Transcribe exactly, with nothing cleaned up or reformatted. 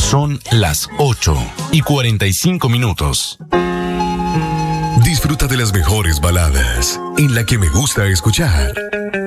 Son las ocho y cuarenta y cinco minutos. Disfruta de las mejores baladas en La Que Me Gusta Escuchar.